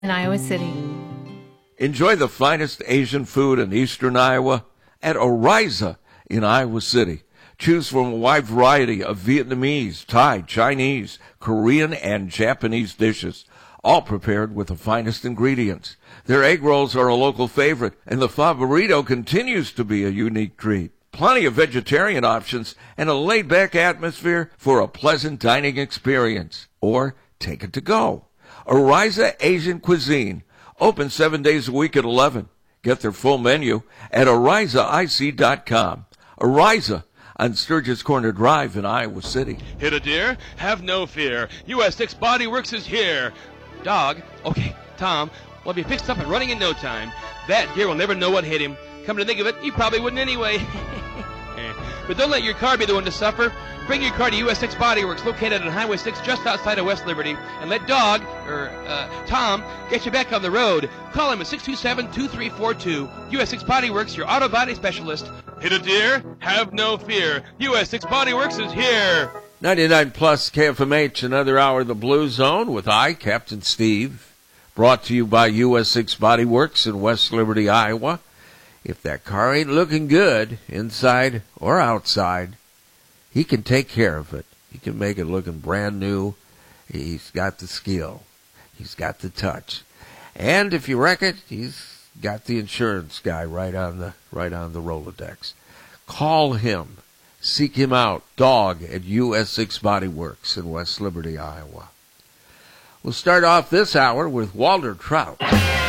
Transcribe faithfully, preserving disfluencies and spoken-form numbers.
in Iowa City. Enjoy the finest Asian food in eastern Iowa at Oriza in Iowa City. Choose from a wide variety of Vietnamese, Thai, Chinese, Korean, and Japanese dishes, all prepared with the finest ingredients. Their egg rolls are a local favorite, and the pho burrito continues to be a unique treat. Plenty of vegetarian options and a laid-back atmosphere for a pleasant dining experience. Or take it to go. Oriza Asian Cuisine, open seven days a week at eleven. Get their full menu at oriza I C dot com. Oriza on Sturgis Corner Drive in Iowa City. Hit a deer? Have no fear. U S six Body Works is here. Dog? Okay, Tom, will be fixed up and running in no time. That deer will never know what hit him. Come to think of it, he probably wouldn't anyway. But don't let your car be the one to suffer. Bring your car to U S six Body Works, located on Highway six just outside of West Liberty, and let Dog, or uh, Tom, get you back on the road. Call him at six two seven, two three four two. U S six Body Works, your auto body specialist. Hit a deer? Have no fear. U S six Body Works is here. ninety-nine plus K F M H, another hour of the Blue Zone with I, Captain Steve. Brought to you by U S six Body Works in West Liberty, Iowa. If that car ain't looking good, inside or outside, he can take care of it. He can make it looking brand new. He's got the skill. He's got the touch. And if you wreck it, he's got the insurance guy right on the right on the Rolodex. Call him. Seek him out. Dog at U S six Body Works in West Liberty, Iowa. We'll start off this hour with Walter Trout.